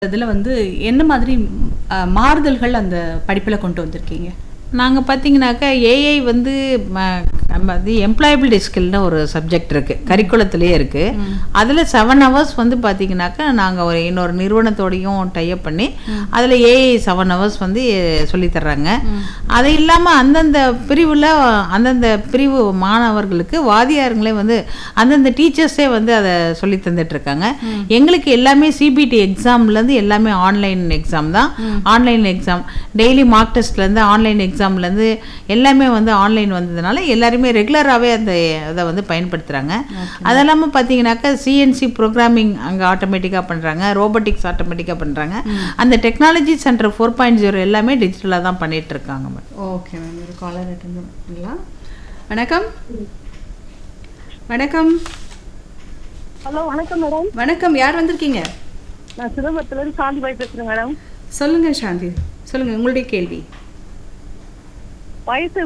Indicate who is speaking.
Speaker 1: இதில் வந்து என்ன மாதிரி மாறுதல்கள் அந்த படிப்பில் கொண்டு வந்திருக்கீங்க?
Speaker 2: நாங்கள் பார்த்தீங்கன்னாக்கா ஏஐ வந்து நம்ம அது எம்ப்ளாயபிலிட்டி ஸ்கில்னு ஒரு சப்ஜெக்ட் இருக்குது, கரிக்குலத்துலேயே இருக்குது. அதில் 7 hours வந்து பார்த்தீங்கன்னாக்கா நாங்கள் ஒரு இன்னொரு நிறுவனத்தோடையும் டைப் பண்ணி அதில் ஏஐ 7 hours வந்து சொல்லித்தர்றாங்க. அது இல்லாமல் அந்தந்த பிரிவில் அந்தந்த பிரிவு மாணவர்களுக்கு வாதியாருங்களே வந்து அந்தந்த டீச்சர்ஸே வந்து அதை சொல்லி தந்துட்டுருக்காங்க. எங்களுக்கு எல்லாமே சிபிடி எக்ஸாம்லேருந்து எல்லாமே ஆன்லைன் எக்ஸாம் தான். Online exam daily mark டெஸ்ட்லேருந்து online எக்ஸாம்லேருந்து எல்லாமே வந்து ஆன்லைன் வந்ததுனால எல்லாருமே ரெகுலராகவே அந்த இதை வந்து பயன்படுத்துகிறாங்க. அது இல்லாமல் பார்த்தீங்கன்னாக்கா சிஎன்சி ப்ரோக்ராமிங் அங்கே ஆட்டோமேட்டிக்காக பண்ணுறாங்க, ரோபோட்டிக்ஸ் ஆட்டோமேட்டிக்காக பண்ணுறாங்க. அந்த டெக்னாலஜி சென்டர் 4.0 எல்லாமே டிஜிட்டலாக தான் பண்ணிட்டு இருக்காங்க மேம்.
Speaker 1: ஓகே மேம், ஒரு காலர் அட்டெண்ட் பண்ணலாம். வணக்கம். வணக்கம்.
Speaker 3: ஹலோ, வணக்கம் மேடம்.
Speaker 1: வணக்கம், யார் வந்திருக்கீங்க?
Speaker 3: நான் சிதம்பரத்துலேருந்து சாந்தி பாய் பேசுகிறேன் மேடம்.
Speaker 1: சொல்லுங்கள் சாந்தி, சொல்லுங்கள் உங்களுடைய கேள்வி.
Speaker 3: வயசு